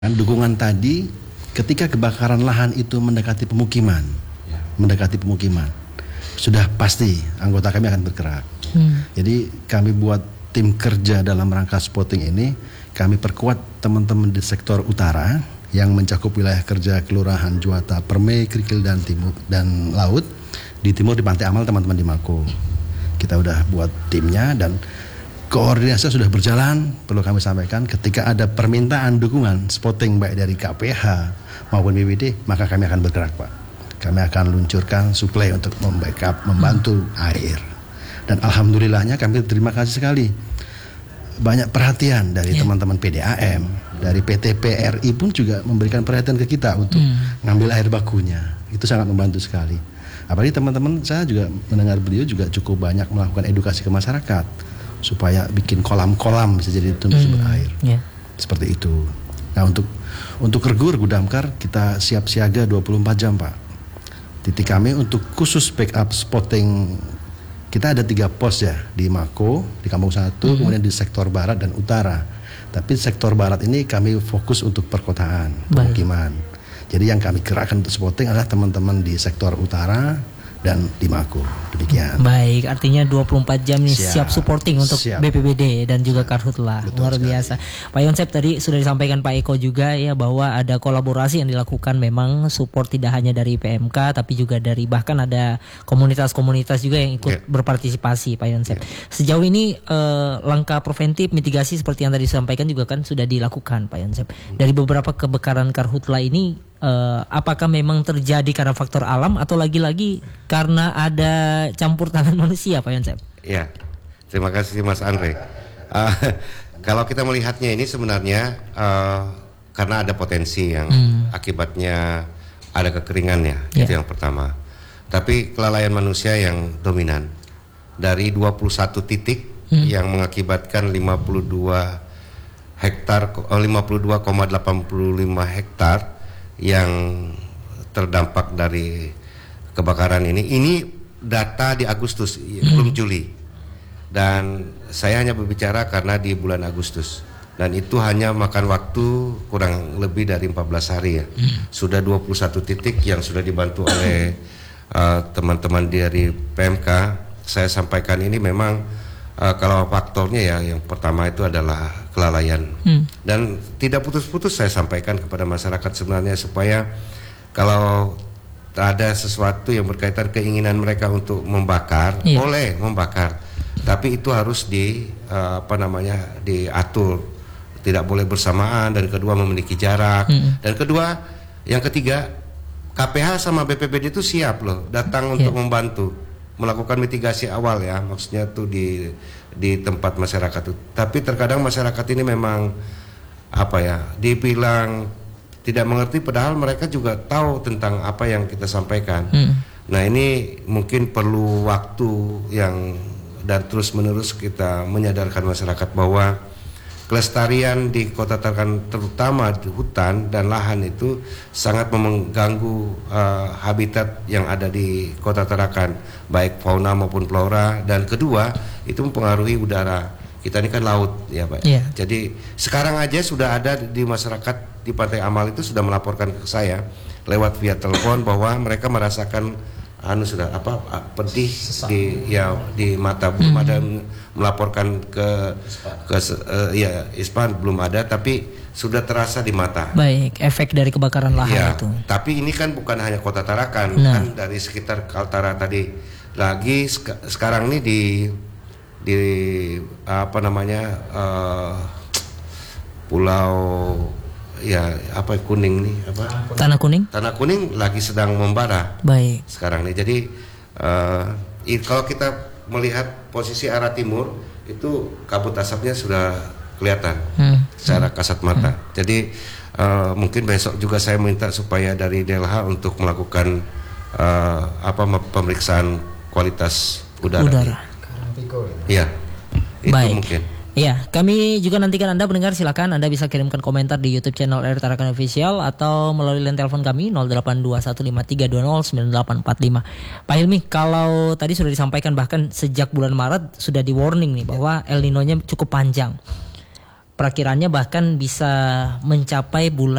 Dukungan tadi ketika kebakaran lahan itu mendekati pemukiman, sudah pasti anggota kami akan bergerak. Jadi kami buat tim kerja dalam rangka spotting ini, kami perkuat teman-teman di sektor utara yang mencakup wilayah kerja Kelurahan Juwata, Permai, Krikil dan Timur dan Laut. Di timur di Pantai Amal teman-teman di Mako. Kita udah buat timnya dan koordinasi sudah berjalan. Perlu kami sampaikan ketika ada permintaan dukungan spotting baik dari KPH maupun BPBD, maka kami akan bergerak, Pak. Kami akan luncurkan suplai untuk membackup, membantu air. Dan alhamdulillahnya kami terima kasih sekali. Banyak perhatian dari teman-teman PDAM, dari PT PRI pun juga memberikan perhatian ke kita untuk ngambil air bakunya. Itu sangat membantu sekali. Apalagi teman-teman saya juga mendengar beliau juga cukup banyak melakukan edukasi ke masyarakat supaya bikin kolam-kolam bisa jadi sumber air. Seperti itu. Nah, untuk Regur Gudamkar kita siap siaga 24 jam, Pak. Titik kami untuk khusus backup spotting, kita ada 3 pos ya, di Mako, di Kampung 1, kemudian di sektor barat dan utara. Tapi sektor barat ini kami fokus untuk perkotaan, pemukiman. Jadi yang kami gerakkan untuk spotting adalah teman-teman di sektor utara dan di Mako. Demikian. Baik, artinya 24 jam nih siap supporting untuk BPBD dan juga Karhutla. Luar biasa. Pak Yonsep, tadi sudah disampaikan Pak Eko juga ya bahwa ada kolaborasi yang dilakukan, memang support tidak hanya dari PMK tapi juga dari bahkan ada komunitas-komunitas juga yang ikut berpartisipasi, Pak Yonsep. Sejauh ini langkah preventif mitigasi seperti yang tadi disampaikan juga kan sudah dilakukan, Pak Yonsep. Dari beberapa kebakaran Karhutla ini apakah memang terjadi karena faktor alam atau lagi-lagi karena ada campur tangan manusia, Pak Yonsep? Ya, terima kasih Mas Andre. Kalau kita melihatnya ini sebenarnya karena ada potensi yang akibatnya ada kekeringannya, itu yang pertama. Tapi kelalaian manusia yang dominan. Dari 21 titik yang mengakibatkan 52,85 hektar yang terdampak dari kebakaran ini data di Agustus, belum Juli. Dan saya hanya berbicara karena di bulan Agustus. Dan itu hanya makan waktu kurang lebih dari 14 hari ya. Sudah 21 titik yang sudah dibantu oleh teman-teman dari PMK. Saya sampaikan ini memang kalau faktornya ya, yang pertama itu adalah kelalaian. Dan tidak putus-putus saya sampaikan kepada masyarakat sebenarnya supaya kalau ada sesuatu yang berkaitan keinginan mereka untuk membakar, boleh membakar, tapi itu harus diatur, tidak boleh bersamaan, dan kedua memiliki jarak, dan kedua, yang ketiga, KPH sama BPBD itu siap loh datang untuk membantu melakukan mitigasi awal ya, maksudnya tuh di tempat masyarakat itu. Tapi terkadang masyarakat ini memang dibilang tidak mengerti, padahal mereka juga tahu tentang apa yang kita sampaikan. Nah, ini mungkin perlu waktu dan terus menerus kita menyadarkan masyarakat bahwa kelestarian di Kota Tarakan, terutama di hutan dan lahan, itu sangat mengganggu habitat yang ada di Kota Tarakan, baik fauna maupun flora. Dan kedua, itu mempengaruhi udara. Kita ini kan laut ya, Pak. Jadi sekarang aja sudah ada di masyarakat di Pantai Amal itu sudah melaporkan ke saya lewat via telepon bahwa mereka merasakan pedih di mata. Belum ada melaporkan ke ISPAN, belum ada, tapi sudah terasa di mata. Baik, efek dari kebakaran lahan itu. Tapi ini kan bukan hanya Kota Tarakan, kan dari sekitar Kaltara tadi. Lagi sekarang ini di Pulau Kuning nih, Tanah Kuning lagi sedang membara. Baik. Sekarang nih, jadi kalau kita melihat posisi arah timur itu kabut asapnya sudah kelihatan secara kasat mata. Jadi mungkin besok juga saya minta supaya dari DLH untuk melakukan pemeriksaan kualitas udara. Iya, itu mungkin. Ya, kami juga nantikan Anda pendengar, silakan Anda bisa kirimkan komentar di YouTube channel RRI Tarakan Official atau melalui line telepon kami 082153209845. Pak Hilmi, kalau tadi sudah disampaikan bahkan sejak bulan Maret sudah di warning nih bahwa El Nino-nya cukup panjang. Perakiraannya bahkan bisa mencapai bulan